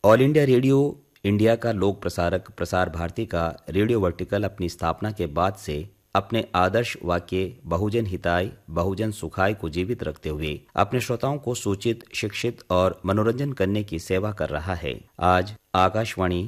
All India radio India का लोक प्रसारक प्रसार भारती का रेडियो वर्टिकल अपनी स्थापना के बाद से अपने आदर्श वाक्य बहुजन हिताय बहुजन सुखाय को जीवित रखते हुए अपने श्रोताओं को सूचित, शिक्षित और मनोरंजन करने की सेवा कर रहा है। आज आकाशवाणी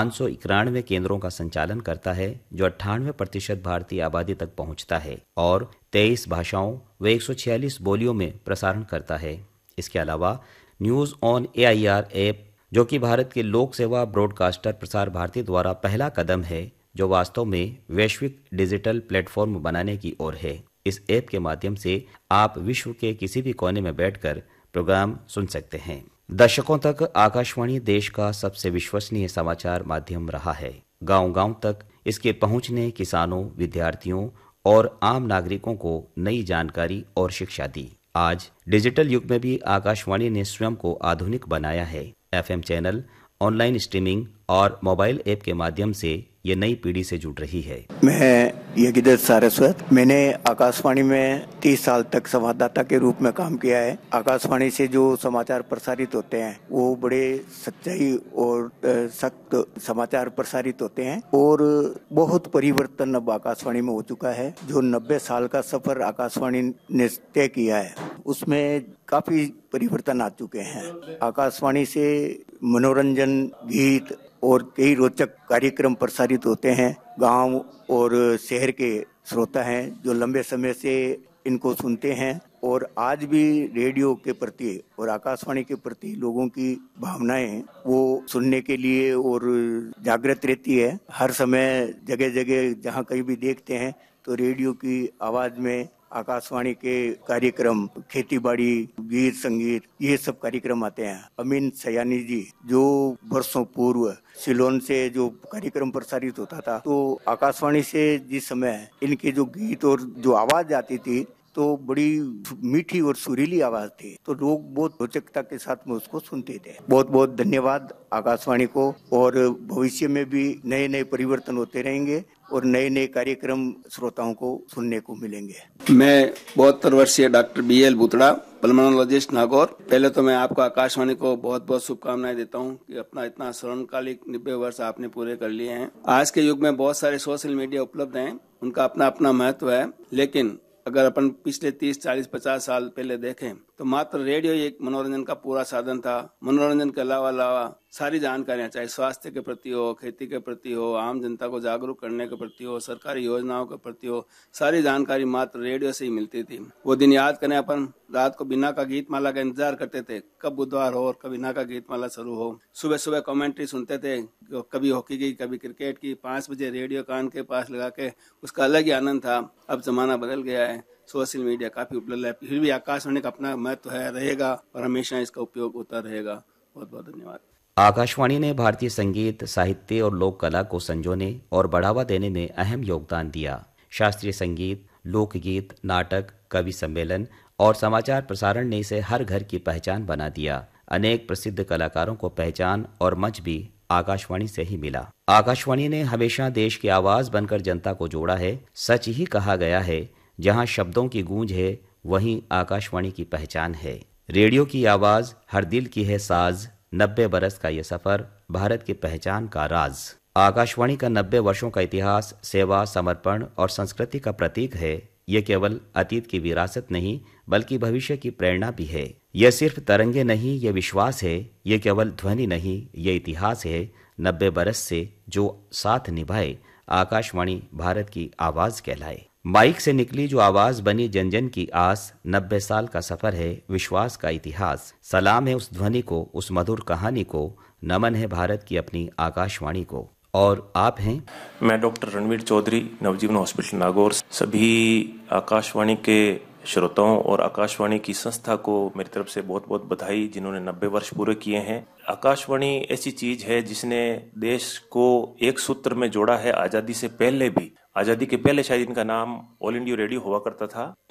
591 केंद्रों का संचालन करता है, जो 98% भारतीय आबादी तक पहुंचता है और 23 भाषाओं व 146 बोलियों में प्रसारण करता है। इसके अलावा न्यूज ऑन AIR ऐप, जो कि भारत के लोक सेवा ब्रॉडकास्टर प्रसार भारती द्वारा पहला कदम है, जो वास्तव में वैश्विक डिजिटल प्लेटफॉर्म बनाने की ओर है। इस ऐप के माध्यम से आप विश्व के किसी भी कोने में बैठकर प्रोग्राम सुन सकते हैं। दशकों तक आकाशवाणी देश का सबसे विश्वसनीय समाचार माध्यम रहा है। गांव-गांव तक इसके पहुंच ने किसानों, विद्यार्थियों और आम नागरिकों को नई जानकारी और शिक्षा दी। आज डिजिटल युग में भी आकाशवाणी ने स्वयं को आधुनिक बनाया है। FM चैनल, ऑनलाइन स्ट्रीमिंग और मोबाइल ऐप के माध्यम से ये नई पीढ़ी से जुड़ रही है। मैं यज्ञदत्त सारस्वत, मैंने आकाशवाणी में 30 साल तक संवाददाता के रूप में काम किया है। आकाशवाणी से जो समाचार प्रसारित होते हैं वो बड़े सच्चाई और सख्त समाचार प्रसारित होते हैं और बहुत परिवर्तन अब आकाशवाणी में हो चुका है। जो 90 साल का सफर आकाशवाणी ने तय किया है उसमें काफी परिवर्तन आ चुके हैं। आकाशवाणी से मनोरंजन, गीत और कई रोचक कार्यक्रम प्रसारित होते हैं। गांव और शहर के श्रोता हैं जो लंबे समय से इनको सुनते हैं और आज भी रेडियो के प्रति और आकाशवाणी के प्रति लोगों की भावनाएं वो सुनने के लिए और जागृत रहती है। हर समय जगह जगह जहां कहीं भी देखते हैं तो रेडियो की आवाज में आकाशवाणी के कार्यक्रम, खेती बाड़ी, गीत संगीत, ये सब कार्यक्रम आते हैं। अमीन सयानी जी जो वर्षों पूर्व सिलोन से जो कार्यक्रम प्रसारित होता था, तो आकाशवाणी से जिस समय इनके जो गीत और जो आवाज आती थी तो बड़ी मीठी और सुरीली आवाज थी, तो लोग बहुत रोचकता के साथ में उसको सुनते थे। बहुत बहुत धन्यवाद आकाशवाणी को, और भविष्य में भी नए नए परिवर्तन होते रहेंगे और नए नए कार्यक्रम श्रोताओं को सुनने को मिलेंगे। मैं 72 वर्षीय डॉक्टर BL बुतड़ा, पल्मोनोलॉजिस्ट नागौर। पहले तो मैं आपको आकाशवाणी को बहुत बहुत शुभकामनाएं देता हूं कि अपना इतना स्वर्णकालिक 90 वर्ष आपने पूरे कर लिए हैं। आज के युग में बहुत सारे सोशल मीडिया उपलब्ध हैं, उनका अपना अपना महत्व है, लेकिन अगर अपन पिछले 30, 40, 50 साल पहले देखें तो मात्र रेडियो एक मनोरंजन का पूरा साधन था। मनोरंजन के अलावा सारी जानकारियां, चाहे स्वास्थ्य के प्रति हो, खेती के प्रति हो, आम जनता को जागरूक करने के प्रति हो, सरकारी योजनाओं के प्रति हो, सारी जानकारी मात्र रेडियो से ही मिलती थी। वो दिन याद करें, अपन रात को बिना का गीत माला का इंतजार करते थे, कब बुधवार हो और कब बिना का गीत माला शुरू हो। सुबह सुबह कमेंट्री सुनते थे, कभी हॉकी की, कभी क्रिकेट की। 5 बजे रेडियो कान के पास लगा के उसका अलग ही आनंद था। अब जमाना बदल गया है, सोशल मीडिया काफी उपलब्ध है, फिर भी आकाशवाणी का अपना महत्व है, रहेगा और हमेशा इसका उपयोग होता रहेगा। बहुत बहुत धन्यवाद। आकाशवाणी ने भारतीय संगीत, साहित्य और लोक कला को संजोने और बढ़ावा देने में अहम योगदान दिया। शास्त्रीय संगीत, लोकगीत, नाटक, कवि सम्मेलन और समाचार प्रसारण ने इसे हर घर की पहचान बना दिया। अनेक प्रसिद्ध कलाकारों को पहचान और मंच भी आकाशवाणी से ही मिला। आकाशवाणी ने हमेशा देश की आवाज बनकर जनता को जोड़ा है। सच ही कहा गया है, जहां शब्दों की गूंज है वहीं आकाशवाणी की पहचान है। रेडियो की आवाज हर दिल की है साज, 90 बरस का ये सफर भारत की पहचान का राज। आकाशवाणी का 90 वर्षों का इतिहास सेवा, समर्पण और संस्कृति का प्रतीक है। ये केवल अतीत की विरासत नहीं बल्कि भविष्य की प्रेरणा भी है। यह सिर्फ तरंगे नहीं, ये विश्वास है। ये केवल ध्वनि नहीं, ये इतिहास है। 90 बरस से जो साथ निभाए, आकाशवाणी भारत की आवाज कहलाए। माइक से निकली जो आवाज बनी जन जन की आस, 90 साल का सफर है, विश्वास का इतिहास। सलाम है उस ध्वनि को, उस मधुर कहानी को, नमन है भारत की अपनी आकाशवाणी को। और आप हैं? मैं डॉक्टर रणवीर चौधरी, नवजीवन हॉस्पिटल नागौर। सभी आकाशवाणी के श्रोताओं और आकाशवाणी की संस्था को मेरी तरफ से बहुत बहुत बधाई, जिन्होंने 90 वर्ष पूरे किए हैं। आकाशवाणी ऐसी चीज है जिसने देश को एक सूत्र में जोड़ा है। आजादी से पहले भी, आजादी के पहले शायद इनका नाम ऑल इंडिया रेडियो हुआ करता था, तो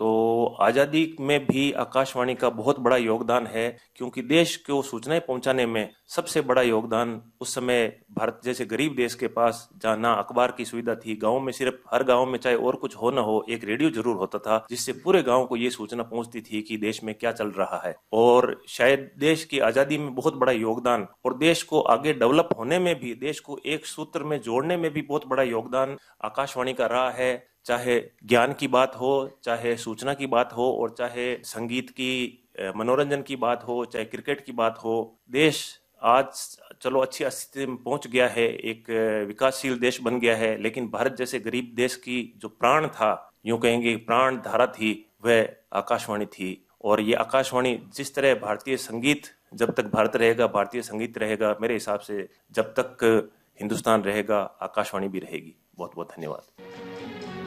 आज़ादी में भी आकाशवाणी का बहुत बड़ा योगदान है, क्योंकि देश को सूचनाएं पहुंचाने में सबसे बड़ा योगदान उस समय भारत जैसे गरीब देश के पास, जहां ना अखबार की सुविधा थी, गांव में सिर्फ हर गांव में चाहे और कुछ हो ना हो एक रेडियो जरूर होता था, जिससे पूरे गांव को ये सूचना पहुंचती थी कि देश में क्या चल रहा है। और शायद देश की आज़ादी में बहुत बड़ा योगदान और देश को आगे डेवलप होने में भी, देश को एक सूत्र में जोड़ने में भी बहुत बड़ा योगदान आकाशवाणी का रहा है। चाहे ज्ञान की बात हो, चाहे सूचना की बात हो, और चाहे संगीत की, मनोरंजन की बात हो, चाहे क्रिकेट की बात हो, देश आज चलो अच्छी स्थिति में पहुंच गया है, एक विकासशील देश बन गया है, लेकिन भारत जैसे गरीब देश की जो प्राण था, यूं कहेंगे प्राण धारा थी, वह आकाशवाणी थी। और ये आकाशवाणी जिस तरह भारतीय संगीत, जब तक भारत रहेगा भारतीय संगीत रहेगा, मेरे हिसाब से जब तक हिंदुस्तान रहेगा आकाशवाणी भी रहेगी। बहुत बहुत धन्यवाद।